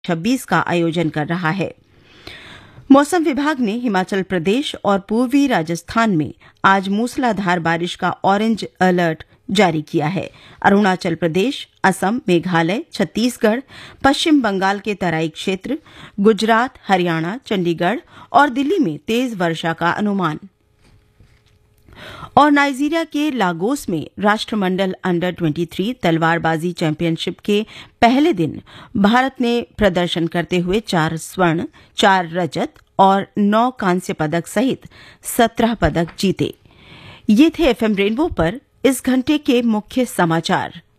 2026 का आयोजन कर रहा है। मौसम विभाग ने हिमाचल प्रदेश और पूर्वी राजस्थान में आज मूसलाधार बारिश का ऑरेंज अलर्ट जारी किया है। अरुणाचल प्रदेश, असम, मेघालय, छत्तीसगढ़, पश्चिम बंगाल के तराई क्षेत्र, गुजरात, हरियाणा, चंडीगढ़ और दिल्ली में तेज वर्षा का अनुमान। और नाइजीरिया के लागोस में राष्ट्रमंडल अंडर 23 तलवारबाजी चैंपियनशिप के पहले दिन भारत ने प्रदर्शन करते हुए 4 स्वर्ण, 4 रजत और 9 कांस्य पदक सहित 17 पदक जीते। ये थे एफएम रेनबो पर इस घंटे के मुख्य समाचार।